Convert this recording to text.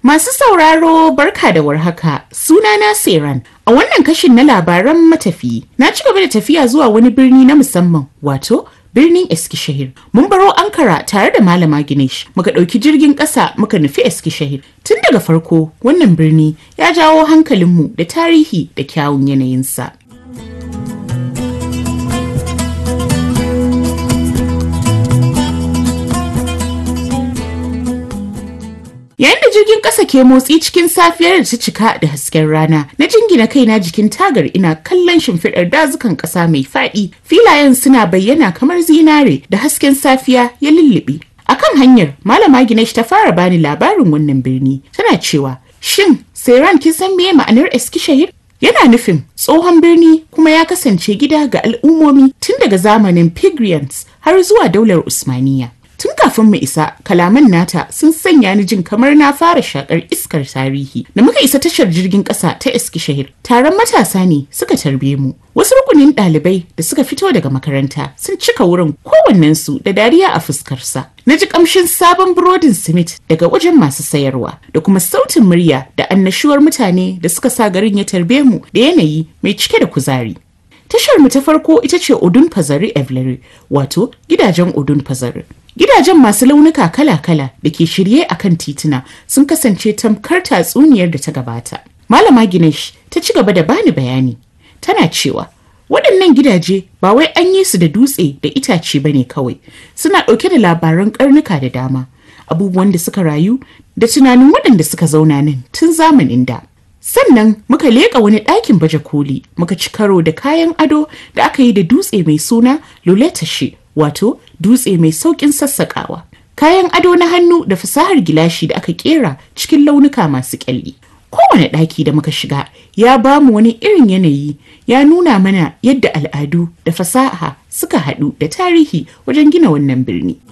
Masu sauraro barka da warhaka, sunana Seran. A wannan kashin na labaran matafiyi, na ci gaba da tafiya zuwa wani birni na musamman, wato birnin Eskishehir. Mun baro Ankara tare da Malama Ginesh, muka ɗauki jirgin ƙasa muka nufi Eskishehir. Tun daga farko, wannan birni ya jawo hankalinmu da tarihi da kyawun yanayinsa. Yayin da jirgin ƙasa ke motsi cikin safiyar da ta cika da hasken rana, na jingina kaina jikin tagar ina kallon shimfiɗar dazukan ƙasa mai faɗi. Filayen suna bayyana kamar zinare da hasken safiya ya lullube. Akan hanyar, Malama Ginesh ta fara bani labarin wannan birni. Tana cewa, "Shin, Seyran kin san meye ma'anar Eskishehir?" Yana nufin tsohon birni kuma ya kasance gida ga al'ummomi tun daga zamanin Pygrians har zuwa daular Usmaniya. Tun kafin mu isa, kalaman nata sun sanya ni jin kamar na fara shakar iskar tarihi. Da muka isa tashar jirgin ƙasa ta Eskishehir, taron matasa ne suka tarbe mu. Wasu rukunin ɗalibai da suka fito daga makaranta sun cika wurin, kowannensu da dariya a fuskarsa. Na ji ƙamshin sabon burodin Smith daga wajen masu sayarwa da kuma sautin murya da annashuwar mutane da suka sa garin ya tarbe mu da yanayi mai cike da kuzari. Tashar mu ta farko ita ce Odun Pazari Evleri, wato gidajen Odun Pazari. Gidajen masu launuka kala-kala da ke shirye a kan tituna sun kasance tamkar tatsuniyar da ta gabata. Malama Ginesh ta ci gaba da bani bayani. Tana cewa, waɗannan gidaje ba wai an yi su da dutse da itace ba ne kawai. Suna ɗauke da labaran ƙarnuka da dama, abubuwan da suka rayu da tunanin waɗanda suka zauna nan tun zamanin da. Sannan muka leƙa wani ɗakin baje koli, muka ci karo da kayan ado da aka yi da dutse mai suna luletashi, wato dutse mai sauƙin sassaƙawa. Kayan ado na hannu da fasahar gilashi da aka ƙera cikin launuka masu ƙyalli. Kowane ɗaki da muka shiga ya ba mu wani irin yanayi, ya nuna mana yadda al'adu da fasaha suka haɗu da tarihi wajen gina wannan birni.